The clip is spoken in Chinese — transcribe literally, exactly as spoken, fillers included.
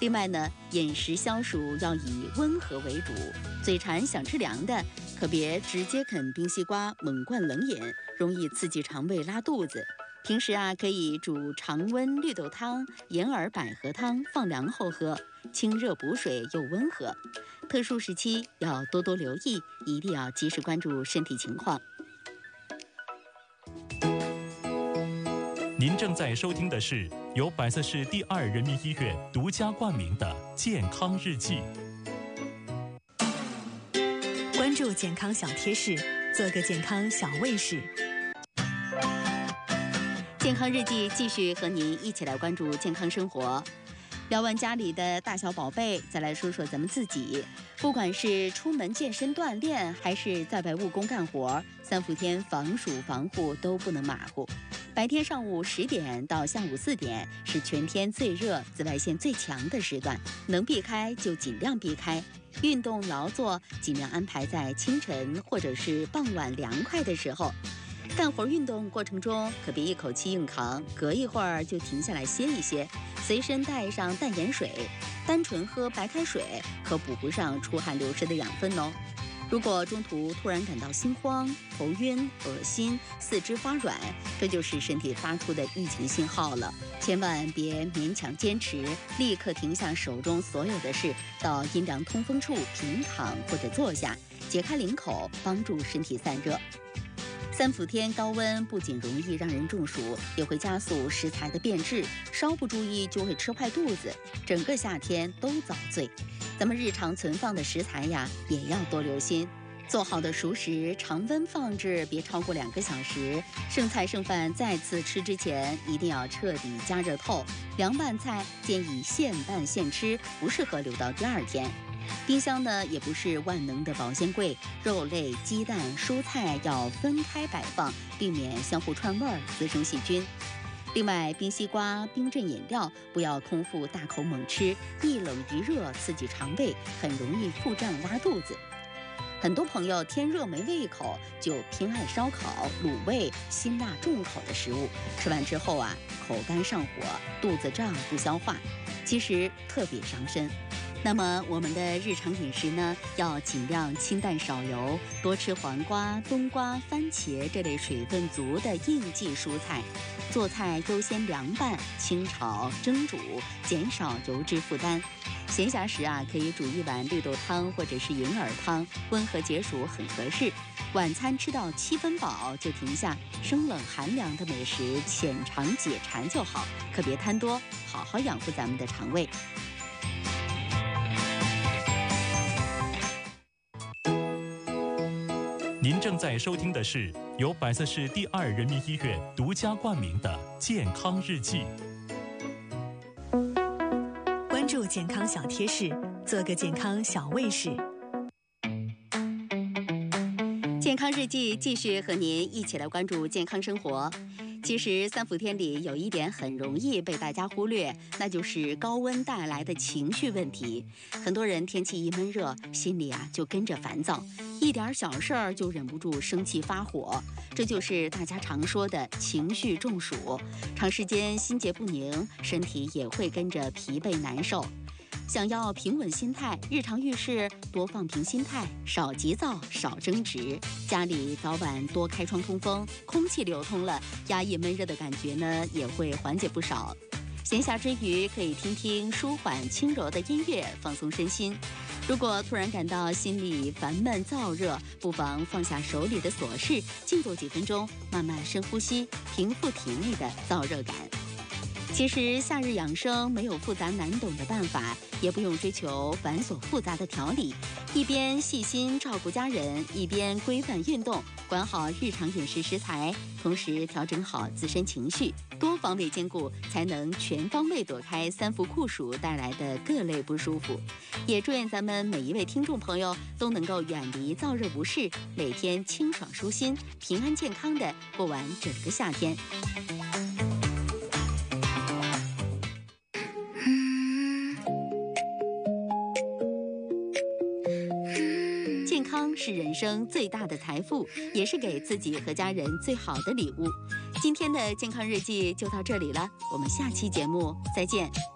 另外呢，饮食消暑要以温和为主，嘴馋想吃凉的，可别直接啃冰西瓜、猛灌冷饮，容易刺激肠胃拉肚子。平时啊，可以煮常温绿豆汤、银耳百合汤，放凉后喝，清热补水又温和。特殊时期要多多留意，一定要及时关注身体情况。 您正在收听的是由百色市第二人民医院独家冠名的健康日记。 关注健康小贴士，做个健康小卫士。 健康日记继续和您一起来关注健康生活。聊完家里的大小宝贝，再来说说咱们自己。不管是出门健身锻炼，还是在外务工干活，三伏天防暑防护都不能马虎。白天上午十点到下午四点是全天最热、紫外线最强的时段，能避开就尽量避开。运动劳作尽量安排在清晨或者是傍晚凉快的时候。干活运动过程中可别一口气硬扛，隔一会儿就停下来歇一歇，随身带上淡盐水，单纯喝白开水可补不上出汗流失的养分哦。如果中途突然感到心慌、头晕、恶心、四肢发软，这就是身体发出的预警信号了，千万别勉强坚持，立刻停下手中所有的事，到阴凉通风处平躺或者坐下，解开领口，帮助身体散热。三伏天高温不仅容易让人中暑，也会加速食材的变质，稍不注意就会吃坏肚子，整个夏天都遭罪。咱们日常存放的食材呀，也要多留心。做好的熟食常温放置别超过两个小时，剩菜剩饭再次吃之前一定要彻底加热透。凉拌菜建议现拌现吃，不适合留到第二天。冰箱呢也不是万能的保鲜柜，肉类、鸡蛋、蔬菜要分开摆放，避免相互串味儿，滋生细菌。另外，冰西瓜、冰镇饮料不要空腹大口猛吃，一冷一热刺激肠胃，很容易腹胀拉肚子。很多朋友天热没胃口，就偏爱烧烤、卤味、辛辣重口的食物，吃完之后啊，口干上火，肚子胀不消化，其实特别伤身。那么我们的日常饮食呢，要尽量清淡少油，多吃黄瓜、冬瓜、番茄这类水分足的应季蔬菜。做菜优先凉拌、清炒、蒸煮，减少油脂负担。闲暇时啊，可以煮一碗绿豆汤或者是银耳汤，温和解暑很合适。晚餐吃到七分饱就停下，生冷寒凉的美食浅尝解馋就好，可别贪多，好好养护咱们的肠胃。 您正在收听的是由百色市第二人民医院独家冠名的健康日记。 关注健康小贴士，做个健康小卫士。 健康日记继续和您一起来关注健康生活。其实三伏天里有一点很容易被大家忽略，那就是高温带来的情绪问题。很多人天气一闷热，心里啊就跟着烦躁，一点小事儿就忍不住生气发火，这就是大家常说的情绪中暑。长时间心结不宁，身体也会跟着疲惫难受。想要平稳心态，日常遇事多放平心态，少急躁，少争执。家里早晚多开窗通风，空气流通了，压抑闷热的感觉呢也会缓解不少。闲暇之余，可以听听舒缓轻柔的音乐，放松身心。如果突然感到心里烦闷燥热，不妨放下手里的琐事，静坐几分钟，慢慢深呼吸，平复体内的燥热感。其实夏日养生没有复杂难懂的办法，也不用追求繁琐复杂的调理，一边细心照顾家人，一边规范运动，管好日常饮食食材，同时调整好自身情绪，多方位兼顾，才能全方位躲开三伏酷暑带来的各类不舒服。也祝愿咱们每一位听众朋友都能够远离燥热不适，每天清爽舒心，平安健康的过完整个夏天。健康是人生最大的财富，也是给自己和家人最好的礼物。今天的健康日记就到这里了，我们下期节目再见。